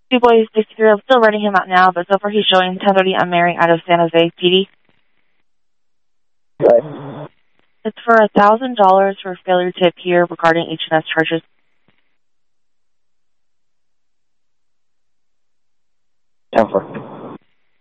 2 boys, 63. I'm still writing him out now, but so far he's showing 1030 on Mary out of San Jose PD. Right. It's for $1,000 for failure to appear regarding H&S charges. 10-4.